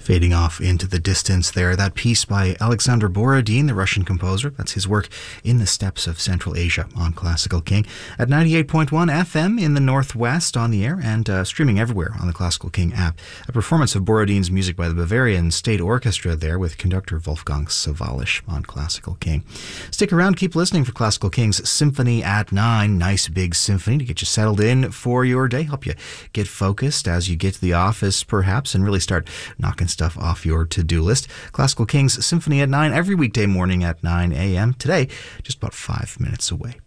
Fading off into the distance there, that piece by Alexander Borodin, the Russian composer. That's his work In the Steppes of Central Asia on Classical King at 98.1 FM in the Northwest on the air and streaming everywhere on the Classical King app. A performance of Borodin's music by the Bavarian State Orchestra there with conductor Wolfgang Sawallisch on Classical King. Stick around, keep listening for Classical King's Symphony at 9. Nice big symphony to get you settled in for your day, help you get focused as you get to the office perhaps and really start knocking stuff off your to-do list. Classical King's Symphony at 9 every weekday morning at 9 a.m. Today, just about 5 minutes away.